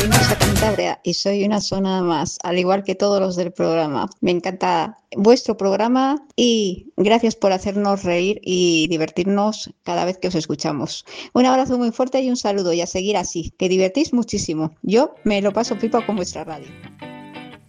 Marisa Cantabria y soy una zona más, al igual que todos los del programa. Me encanta vuestro programa y gracias por hacernos reír y divertirnos cada vez que os escuchamos. Un abrazo muy fuerte y un saludo y a seguir así, que divertís muchísimo. Yo me lo paso pipa con vuestra radio.